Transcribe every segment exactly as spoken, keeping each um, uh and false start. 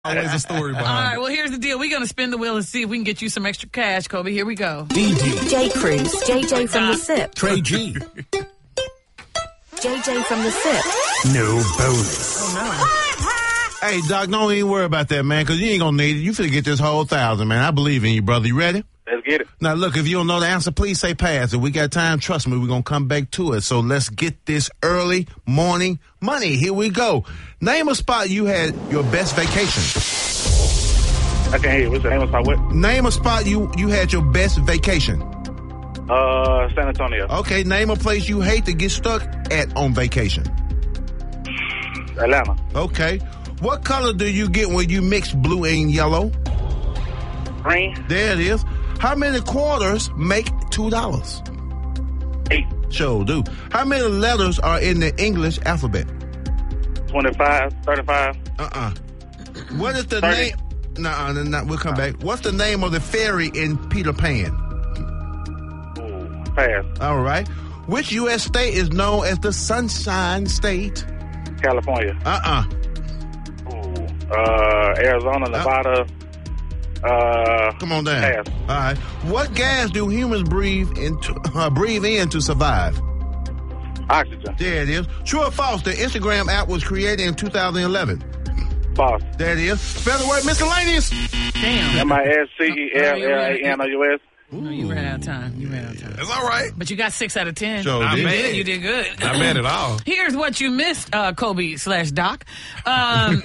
Always a story behind it. All right, well, here's the deal. We're going to spin the wheel and see if we can get you some extra cash, Kobe. Here we go. D D. J. Cruz. J J from the S I P. Trey G. J J from the S I P. No bonus. Oh, no. Hey, Doc, don't even worry about that, man, because you ain't going to need it. You finna get this whole thousand, man. I believe in you, brother. You ready? Let's get it. Now, look, if you don't know the answer, please say pass. If we got time, trust me, we're going to come back to it. So let's get this early morning money. Here we go. Name a spot you had your best vacation. I can't hear you. What's the name of my what? Name a spot you, you had your best vacation. Uh, San Antonio. Okay, name a place you hate to get stuck at on vacation. Atlanta. Okay. What color do you get when you mix blue and yellow? Green. There it is. How many quarters make two dollars? Eight. Sure do. How many letters are in the English alphabet? Twenty-five. Thirty-five. Uh-uh. What is the thirty. name? Nuh-uh, nah, we'll come back. What's the name of the fairy in Peter Pan? Ooh, pass. All right. Which U S state is known as the Sunshine State? California. Uh-uh. Ooh. Uh, Arizona, Nevada. Uh, Come on down. Pass. All right. What gas do humans breathe into, uh, breathe in to survive? Oxygen. There it is. True or false? The Instagram app was created in two thousand eleven. False. There it is. Spell the word miscellaneous. Damn. M I S C E L L A N O U S. No, you ran out of time. You ran out of time. It's all right. But you got six out of ten. Sure I did. made You did good. I made it all. Here's what you missed, uh, Kobe slash Doc. Um,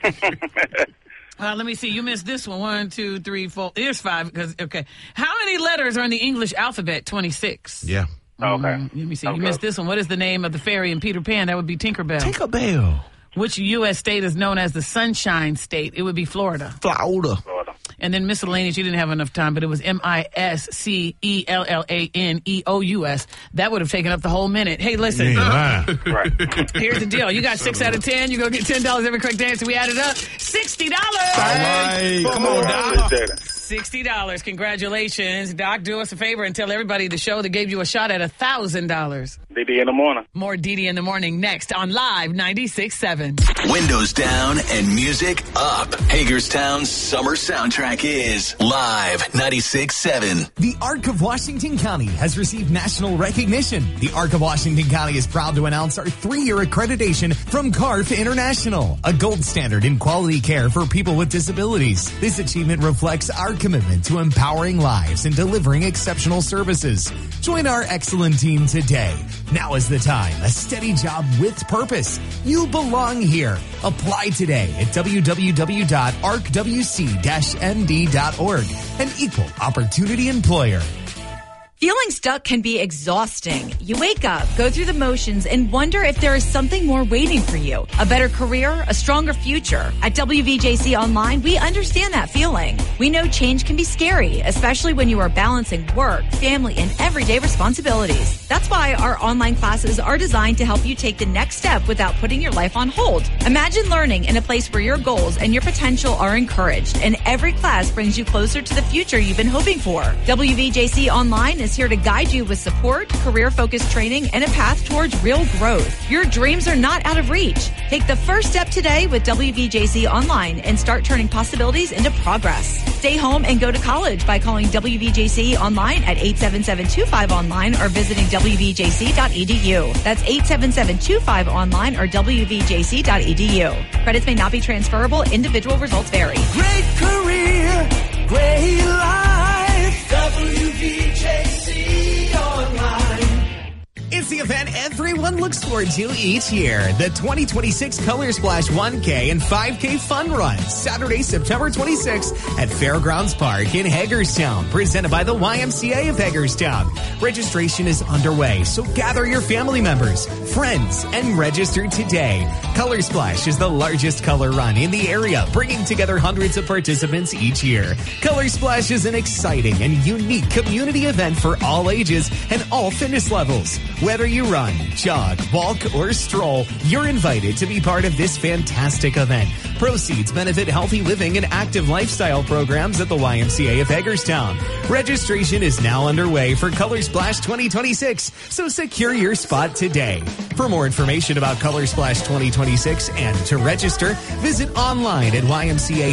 uh, let me see. You missed this one. One, two, three, four. Here's five. Because okay. How many letters are in the English alphabet? twenty-six. Yeah. Okay. Mm, let me see. Okay. You missed this one. What is the name of the fairy in Peter Pan? That would be Tinkerbell. Tinkerbell. Which U S state is known as the Sunshine State? It would be Florida. Florida. Florida. And then miscellaneous, you didn't have enough time, but it was M I S C E L L A N E O U S. That would have taken up the whole minute. Hey, listen. Yeah. Right. Here's the deal. You got six out of ten. You're going to get ten dollars every correct answer. We added up. sixty dollars. All right. Come on, Doc. Appreciate it. sixty dollars. Congratulations. Doc, do us a favor and tell everybody the show that gave you a shot at one thousand dollars. D D in the morning. More D D in the morning next on Live ninety-six point seven. Windows down and music up. Hagerstown's summer soundtrack is Live ninety-six point seven. The Arc of Washington County has received national recognition. The Arc of Washington County is proud to announce our three-year accreditation from C A R F International, a gold standard in quality care for people with disabilities. This achievement reflects our commitment to empowering lives and delivering exceptional services. Join our excellent team today. Now is the time. A steady job with purpose. You belong here. Apply today at w w w dot arc w c dash m d dot org. An equal opportunity employer. Feeling stuck can be exhausting. You wake up, go through the motions, and wonder if there is something more waiting for you. A better career, a stronger future. At W V J C Online, we understand that feeling. We know change can be scary, especially when you are balancing work, family, and everyday responsibilities. That's why our online classes are designed to help you take the next step without putting your life on hold. Imagine learning in a place where your goals and your potential are encouraged, and every class brings you closer to the future you've been hoping for. W V J C Online is here to guide you with support, career-focused training, and a path towards real growth. Your dreams are not out of reach. Take the first step today with W V J C Online and start turning possibilities into progress. Stay home and go to college by calling W V J C Online at eight seven seven two five online or visiting w v j c dot e d u. That's eight seven seven two five online or w v j c dot e d u. Credits may not be transferable. Individual results vary. Great career, great life. W V J C Online. It's the event everyone looks forward to each year. The twenty twenty-six Color Splash one K and five K Fun Run, Saturday, September twenty-sixth at Fairgrounds Park in Hagerstown, presented by the Y M C A of Hagerstown. Registration is underway, so gather your family members, friends, and register today. Color Splash is the largest color run in the area, bringing together hundreds of participants each year. Color Splash is an exciting and unique community event for all ages and all fitness levels. Whether you run, jog, walk, or stroll, you're invited to be part of this fantastic event. Proceeds benefit healthy living and active lifestyle programs at the Y M C A of Hagerstown. Registration is now underway for Color Splash twenty twenty-six, so secure your spot today. For more information about Color Splash twenty twenty-six and to register, visit online at Y M C A